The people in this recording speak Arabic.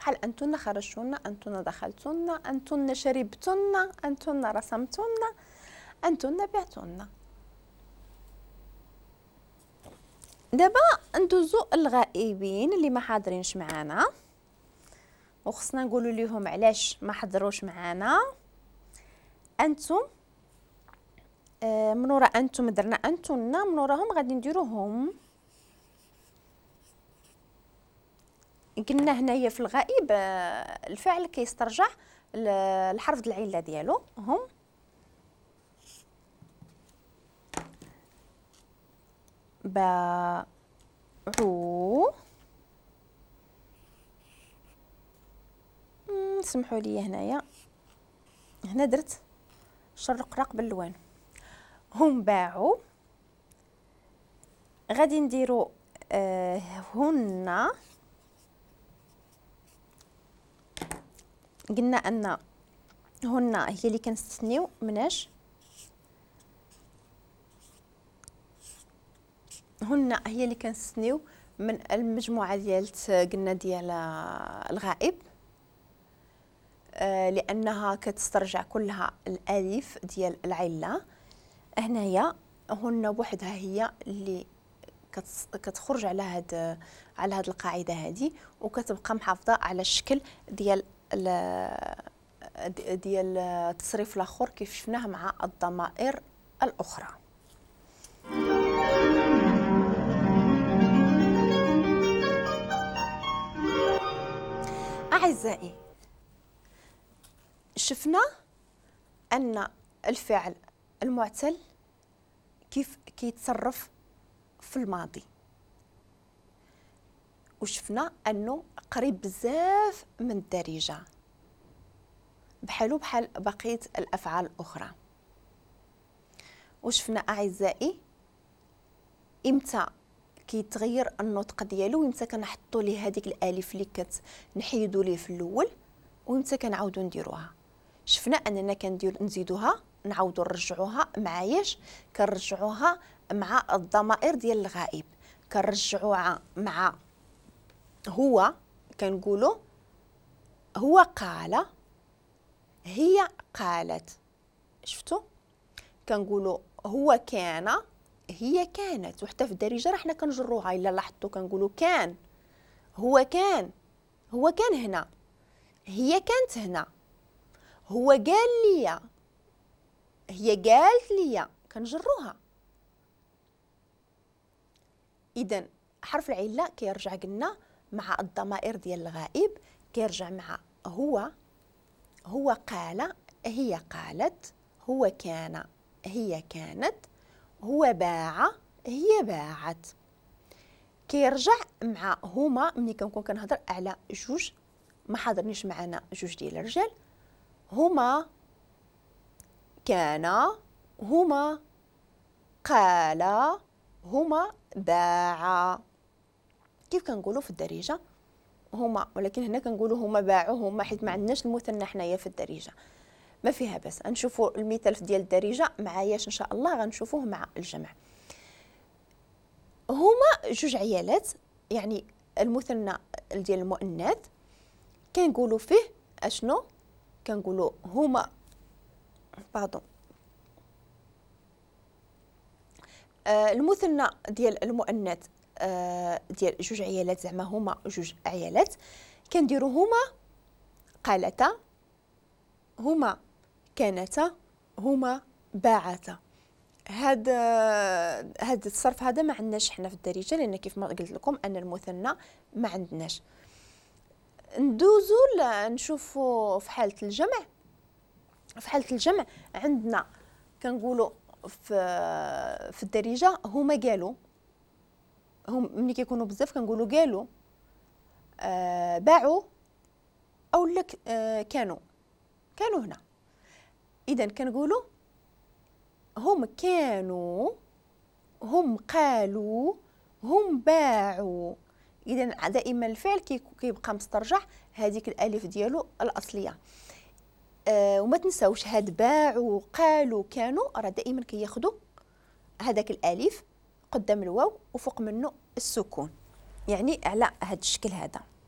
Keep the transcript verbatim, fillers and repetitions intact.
بحال أنتن خرجتن، أنتن دخلتن، أنتن شربتن، أنتن رسمتن، أنتن بعتن. دابا ندوزو الغائبين اللي ما حاضرينش معانا، وخصنا نقولوا لهم علاش ما حضروش معانا. انتم آه من ورا انتم درنا انتن، من وراهم غادي نديروهم. قلنا هنايا في الغائب آه الفعل كيسترجع الحرف ديال العله ديالو. هم باعوا، سمحوا لي هنايا هنا درت شرقراق باللوان. هم باعوا، غادي نديرو آه هن. قلنا ان هن هي اللي كنستثنيو مناش، هن هي اللي كنستثنيو من المجموعه ديال قلنا ديال الغائب، آه لانها كتسترجع كلها الالف ديال العله. هنايا هن بوحدها هي اللي كتخرج على هاد على هاد القاعده هذه، وكتبقى محافظه على الشكل ديال ديال التصريف الاخر كيف شفناه مع الضمائر الاخرى. اعزائي، شفنا ان الفعل المعتل كيف كيتصرف في الماضي، وشفنا انه قريب بزاف من الدارجه بحالو بحال بقيه الافعال الاخرى. وشفنا اعزائي امتى كيتغير النطق ديالو، وامتى كنحطوا ليه هذيك الالف اللي كتنحيدوا ليه في الاول، وامتى كنعاودوا نديروها. شفنا اننا كندير نزيدوها نعاودوا نرجعوها مع ياش، كنرجعوها مع الضمائر ديال الغائب. كنرجعوها مع هو، كنقولوا هو قال، هي قالت. شفتوا؟ كنقولوا هو كان، هي كانت. وحتى في الدارجه راه حنا كنجروها الا لاحظتوا، كنقولوا كان، هو كان، هو كان هنا، هي كانت هنا، هو قال لي، هي قالت لي، كنجروها. اذا حرف العله كيرجع قلنا مع الضمائر ديال الغائب، كيرجع مع هو، هو قال، هي قالت، هو كان، هي كانت، هو باع، هي باعت. كيرجع مع هما ملي كنكون كنهضر على جوج ما حاضرنيش معنا جوج ديال الرجال. هما كان، هما قال، هما باع. كيف كنقولوا في الدارجه هما، ولكن هنا كنقولوا هما باعوا هما، حيت ما عندناش المثنى حنايا في الدارجه. ما فيها بس نشوفوا المثال ديال الدارجه معاياش ان شاء الله غنشوفوه مع الجمع. هما جوج عيالات، يعني المثنى ديال المؤنث كنقولوا فيه اشنو؟ كنقولوا هما باردون آه المثنى ديال المؤنث آه ديال جوج عيالات، زعما هما جوج عيالات، كنديروا هما قالتا، هما كانتا، هما باعتا. هذا هذا الصرف هذا ما عندناش حنا في الدارجه، لان كيف ما قلت لكم ان المثنى ما عندناش. ندوزو نشوفوا في حاله الجمع. في حاله الجمع عندنا كنقولوا في في الدارجه هما قالوا، هم ملي كيكونوا بزاف كنقولوا قالوا، آه باعوا، او لك آه كانوا كانوا هنا. اذا كنقولوا هم كانوا، هم قالوا، هم باعوا. اذا دائما الفعل كيبقى مسترجع هذيك الالف ديالو الاصليه. أه وما تنساوش هاد باعوا قالوا كانوا راه دائما كياخذوا هذاك الالف قدام الواو وفوق منه السكون، يعني على هذا الشكل هذا.